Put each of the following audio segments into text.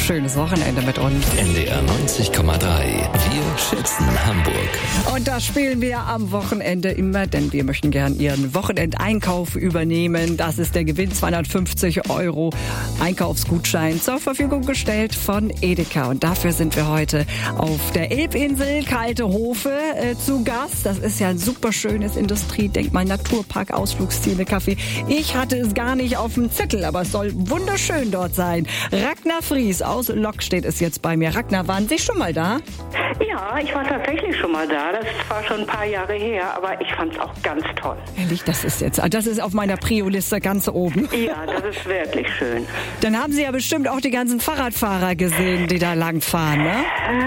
schönes Wochenende mit uns. NDR 90,3. Wir schätzen Hamburg. Und das spielen wir am Wochenende immer, denn wir möchten gern Ihren Wochenendeinkauf übernehmen. Das ist der Gewinn, 250 € Einkaufsgutschein zur Verfügung gestellt von Edeka. Und dafür sind wir heute auf der Elbinsel Kaltehofe zu Gast. Das ist ja ein super schönes Industriedenkmal, Naturpark, Ausflugsziel mit Kaffee. Ich hatte es gar nicht auf dem Zettel, aber es soll wunderschön dort sein. Ragnar Fries aus Lokstedt ist jetzt bei mir. Ragnar, waren Sie schon mal da? Ja, ich war tatsächlich schon mal da. Das war schon ein paar Jahre her, aber ich fand es auch ganz toll. Ehrlich, das ist auf meiner Prio-Liste ganz oben. Ja, das ist wirklich schön. Dann haben Sie ja bestimmt auch die ganzen Fahrradfahrer gesehen, die da lang fahren, ne?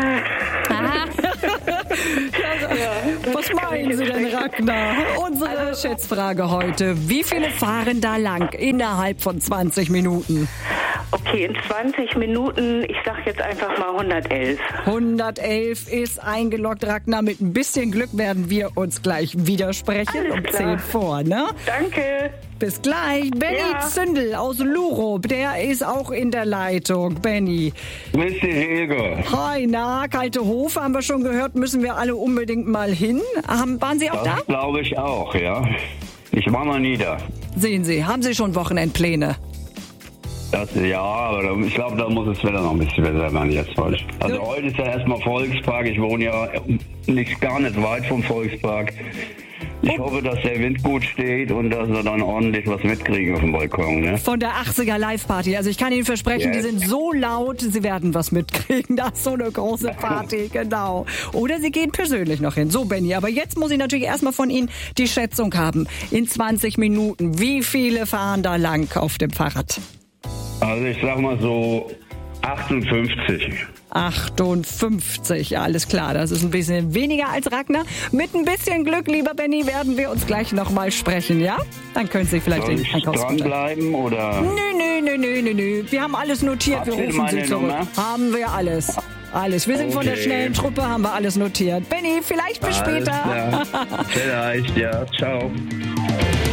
Was meinen Sie denn, Ragnar? Unsere Schätzfrage heute. Wie viele fahren da lang innerhalb von 20 Minuten? Okay, in 20 Minuten, ich sag jetzt einfach mal 111. 111 ist eingeloggt, Ragnar. Mit ein bisschen Glück werden wir uns gleich widersprechen. Alles um klar. 10 vor, ne? Danke. Bis gleich. Benny Zündel aus Lurup, der ist auch in der Leitung. Benny. Grüß dich, Ilgo. Hi, na, Kaltehofe haben wir schon gehört, müssen wir alle unbedingt mal hin. Waren Sie auch da? Das glaube ich auch, ja. Ich war noch nie da. Sehen Sie, haben Sie schon Wochenendpläne? Ja, aber ich glaube, da muss das Wetter noch ein bisschen besser werden jetzt heute. Also heute ist ja erstmal Volkspark. Ich wohne ja gar nicht weit vom Volkspark. Ich hoffe, dass der Wind gut steht und dass wir dann ordentlich was mitkriegen auf dem Balkon. Ne? Von der 80er Live-Party. Also ich kann Ihnen versprechen, die sind so laut, Sie werden was mitkriegen. Das ist so eine große Party, genau. Oder Sie gehen persönlich noch hin. So, Benny, aber jetzt muss ich natürlich erstmal von Ihnen die Schätzung haben. In 20 Minuten, wie viele fahren da lang auf dem Fahrrad? Also ich sag mal so 58. 58, alles klar. Das ist ein bisschen weniger als Ragnar. Mit ein bisschen Glück, lieber Benny, werden wir uns gleich nochmal sprechen, ja? Dann können Sie vielleicht Soll den ich Einkaufsgutschein. dranbleiben oder? Nö. Wir haben alles notiert. Wir Habt ihr rufen Sie meine zurück. Nummer? Haben wir alles. Alles. Wir sind von der Okay. schnellen Truppe, haben wir alles notiert. Benny, vielleicht bis Alles später. klar. Vielleicht, ja. Ciao.